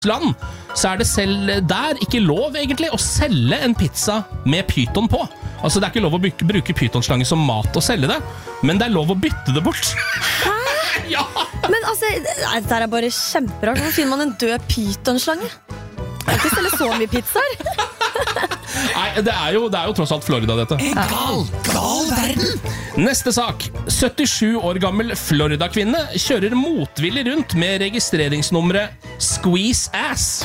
land, så det selv der ikke lov egentlig å selge en pizza med pyton på. Altså det ikke lov å bruke pytonslange som mat og selge det, men det lov å bytte det bort. Hæ? Ja! Men altså, det bare kjemperart. Hvor finner man en død pytonslange? Jeg kan ikke selge så mye pizzaer. Nei, det jo tross alt Florida dette. En gal verden. Neste sak. 77 år gammel Florida-kvinne kjører motvillig rundt med registreringsnummeret Squeeze Ass.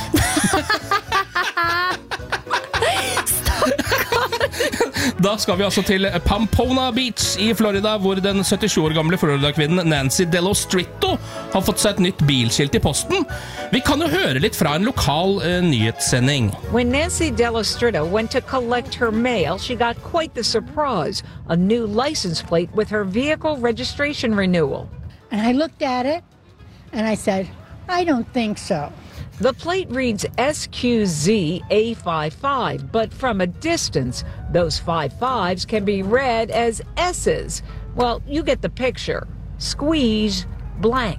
Da skal vi altså til Pampona Beach i Florida, hvor den 77 år gamle Florida-kvinnen Nancy Delostritto har fått seg et nytt bilskilt i posten. Vi kan jo høre litt fra en lokal nyhetssending. When Nancy Delostritto went to collect her mail, she got quite the surprise, a new license plate with her vehicle registration renewal. And I looked at it, and I said, I don't think so. The plate reads SQZ-A55, but from a distance, those 55s can be read as S's. Well, you get the picture. Squeeze blank.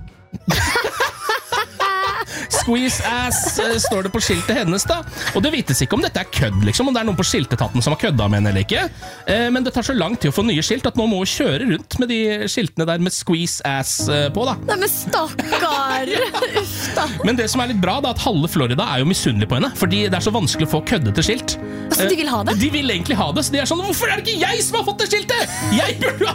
Squeeze ass står det på skiltet hennes da. Og det vites ikke om dette kødd liksom, om det noen på skiltetaten som har kødda med henne eller ikke. Men det tar så lang tid å få nye skilt at nå må hun kjøre rundt med de skiltene der med squeeze ass på da. Nei, men stakkar. Men det som litt bra da, at halve Florida jo misunnelig på henne, fordi det så vanskelig å få køddete skilt. Altså, de vil ha det? De vil egentlig ha det, så de sånn, hvorfor det ikke jeg som har fått det skiltet? Jeg burde ha